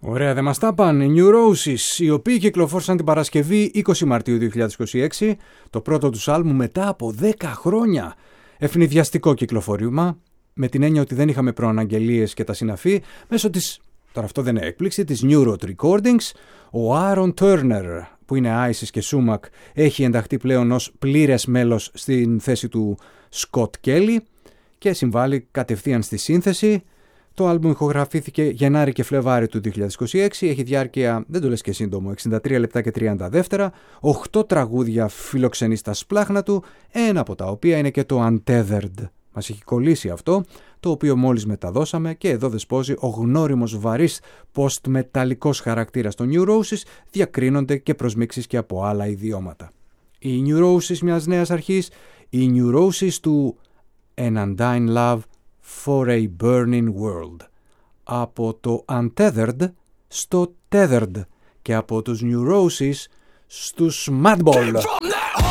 Ωραία, δεν μας τα πάνε. Neurosis, οι οποίοι κυκλοφόρησαν την Παρασκευή 20 Μαρτίου 2026, το πρώτο τους άλμπουμ μετά από 10 χρόνια. Ευνηδιαστικό κυκλοφορήμα, με την έννοια ότι δεν είχαμε προαναγγελίες και τα συναφή, μέσω της, τώρα αυτό δεν είναι έκπληξη, της New Road Recordings. Ο Aaron Turner, που είναι Isis και Sumac, έχει ενταχθεί πλέον ως πλήρες μέλος στην θέση του Scott Kelly και συμβάλλει κατευθείαν στη σύνθεση. Το άλμπουμ ηχογραφήθηκε Γενάρη και Φλεβάρι του 2026, έχει διάρκεια, δεν το λες και σύντομο, 63 λεπτά και 30 δεύτερα, 8 τραγούδια φιλοξενεί στα σπλάχνα του, ένα από τα οποία είναι και το Untethered. Μας έχει κολλήσει αυτό, το οποίο μόλις μεταδώσαμε και εδώ δεσπόζει ο γνώριμος βαρύς post-μεταλλικός χαρακτήρας των Neurosis, διακρίνονται και προσμίξεις και από άλλα ιδιώματα. Οι Neurosis μιας νέας αρχής, οι Neurosis του An Undying Love for a Burning World. Από το Untethered στο Tethered και από τους Neurosis στους Madball.